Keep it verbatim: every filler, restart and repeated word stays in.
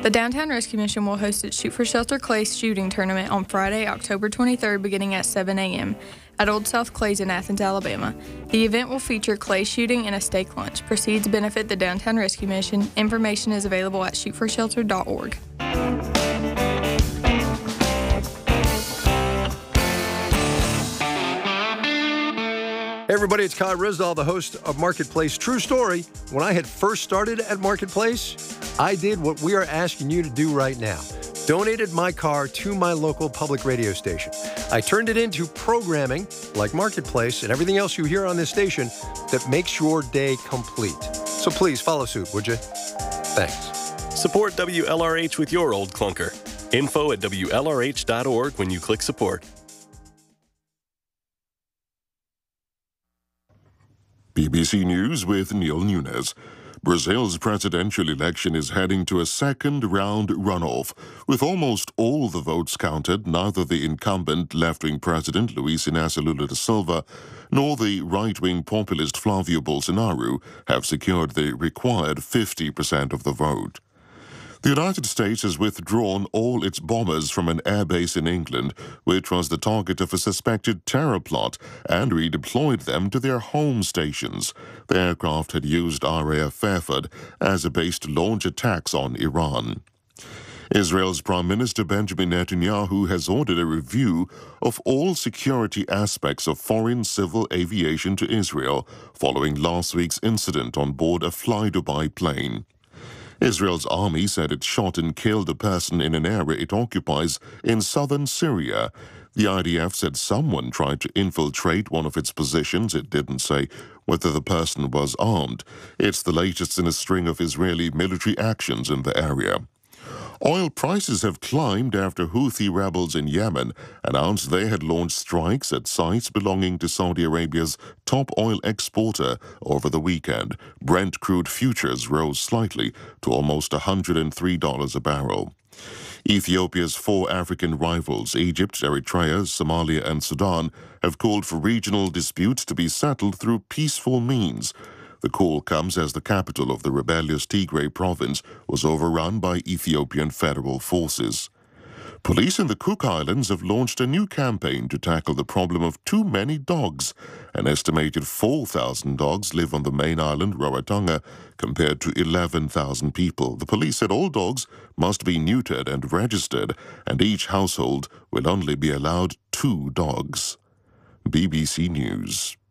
The Downtown Rescue Mission will host its Shoot for Shelter Clay shooting tournament on Friday, October twenty-third, beginning at seven a.m. at Old South Clays in Athens, Alabama. The event will feature clay shooting and a steak lunch. Proceeds benefit the Downtown Rescue Mission. Information is available at shoot for shelter dot org. Hey everybody, it's Kai Rizdal, the host of Marketplace. True story, when I had first started at Marketplace, I did what we are asking you to do right now. Donated my car to my local public radio station. I turned it into programming like Marketplace and everything else you hear on this station that makes your day complete. So please follow suit, would you? Thanks. Support W L R H with your old clunker. Info at W L R H dot org when you click support. B B C News with Neil Nunes. Brazil's presidential election is heading to a second-round runoff. With almost all the votes counted, neither the incumbent left-wing president Luiz Inácio Lula da Silva nor the right-wing populist Flávio Bolsonaro have secured the required fifty percent of the vote. The United States has withdrawn all its bombers from an airbase in England, which was the target of a suspected terror plot, and redeployed them to their home stations. The aircraft had used R A F Fairford as a base to launch attacks on Iran. Israel's Prime Minister Benjamin Netanyahu has ordered a review of all security aspects of foreign civil aviation to Israel following last week's incident on board a fly-Dubai plane. Israel's army said it shot and killed a person in an area it occupies in southern Syria. The I D F said someone tried to infiltrate one of its positions. It didn't say whether the person was armed. It's the latest in a string of Israeli military actions in the area. Oil prices have climbed after Houthi rebels in Yemen announced they had launched strikes at sites belonging to Saudi Arabia's top oil exporter over the weekend. Brent crude futures rose slightly to almost one hundred three dollars a barrel. Ethiopia's four African rivals, Egypt, Eritrea, Somalia, and Sudan, have called for regional disputes to be settled through peaceful means. The call comes as the capital of the rebellious Tigray province was overrun by Ethiopian federal forces. Police in the Cook Islands have launched a new campaign to tackle the problem of too many dogs. An estimated four thousand dogs live on the main island, Rarotonga, compared to eleven thousand people. The police said all dogs must be neutered and registered, and each household will only be allowed two dogs. B B C News.